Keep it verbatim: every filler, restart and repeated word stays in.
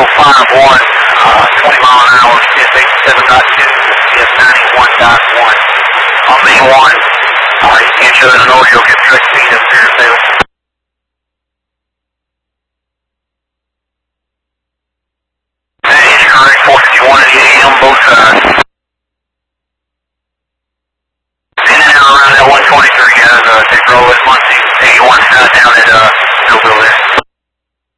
five one, uh, twenty mile an hour, C S eighty-seven point two, C S ninety-one point one. On main one, uh, you can't show that an order, you'll get direct feed